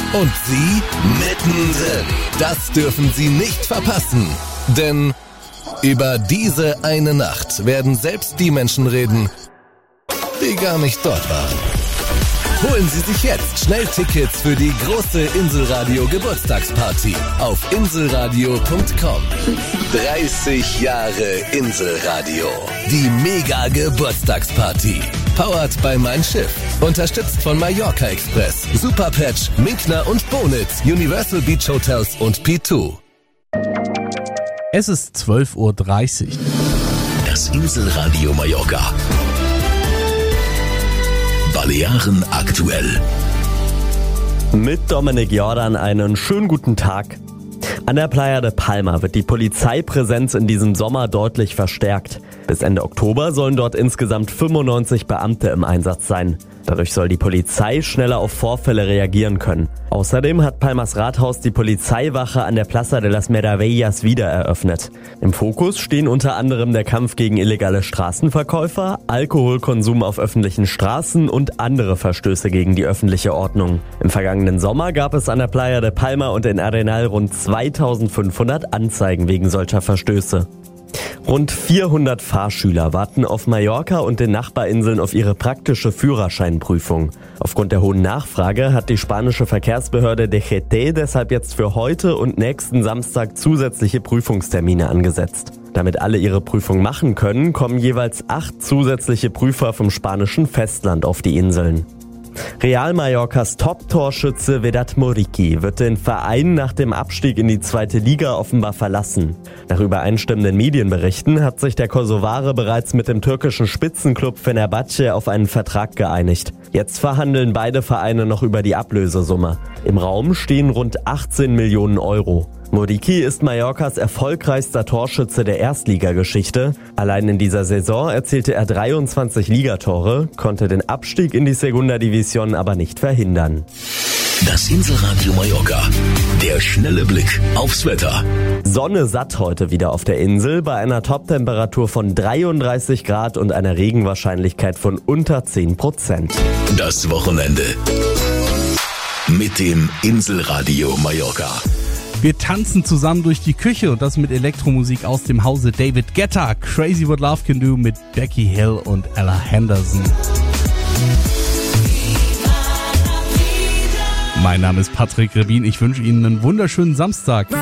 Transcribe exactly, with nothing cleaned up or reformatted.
Und Sie mittendrin. Das dürfen Sie nicht verpassen. Denn über diese eine Nacht werden selbst die Menschen reden, die gar nicht dort waren. Holen Sie sich jetzt schnell Tickets für die große Inselradio Geburtstagsparty auf inselradio punkt com. dreißig Jahre Inselradio. Die Mega Geburtstagsparty. Powered by Mein Schiff. Unterstützt von Mallorca Express, Superpatch, Minkner und Bonitz, Universal Beach Hotels und P zwei. Es ist zwölf Uhr dreißig. Das Inselradio Mallorca. Balearen aktuell. Mit Dominik Jordan einen schönen guten Tag. An der Playa de Palma wird die Polizeipräsenz in diesem Sommer deutlich verstärkt. Bis Ende Oktober sollen dort insgesamt fünfundneunzig Beamte im Einsatz sein. Dadurch soll die Polizei schneller auf Vorfälle reagieren können. Außerdem hat Palmas Rathaus die Polizeiwache an der Plaza de las Meravillas wieder eröffnet. Im Fokus stehen unter anderem der Kampf gegen illegale Straßenverkäufer, Alkoholkonsum auf öffentlichen Straßen und andere Verstöße gegen die öffentliche Ordnung. Im vergangenen Sommer gab es an der Playa de Palma und in Arenal rund zweitausendfünfhundert Anzeigen wegen solcher Verstöße. Rund vierhundert Fahrschüler warten auf Mallorca und den Nachbarinseln auf ihre praktische Führerscheinprüfung. Aufgrund der hohen Nachfrage hat die spanische Verkehrsbehörde D G T deshalb jetzt für heute und nächsten Samstag zusätzliche Prüfungstermine angesetzt. Damit alle ihre Prüfung machen können, kommen jeweils acht zusätzliche Prüfer vom spanischen Festland auf die Inseln. Real Mallorcas Top-Torschütze Vedat Muriqi wird den Verein nach dem Abstieg in die zweite Liga offenbar verlassen. Nach übereinstimmenden Medienberichten hat sich der Kosovare bereits mit dem türkischen Spitzenklub Fenerbahce auf einen Vertrag geeinigt. Jetzt verhandeln beide Vereine noch über die Ablösesumme. Im Raum stehen rund achtzehn Millionen Euro. Muriqi ist Mallorcas erfolgreichster Torschütze der Erstligageschichte. Allein in dieser Saison erzielte er dreiundzwanzig Ligatore, konnte den Abstieg in die Segunda División aber nicht verhindern. Das Inselradio Mallorca. Der schnelle Blick aufs Wetter. Sonne satt heute wieder auf der Insel bei einer Toptemperatur von dreiunddreißig Grad und einer Regenwahrscheinlichkeit von unter zehn Prozent. Das Wochenende mit dem Inselradio Mallorca. Wir tanzen zusammen durch die Küche und das mit Elektromusik aus dem Hause David Guetta. Crazy What Love Can Do mit Becky Hill und Ella Henderson. Mein Name ist Patrick Rebin. Ich wünsche Ihnen einen wunderschönen Samstag.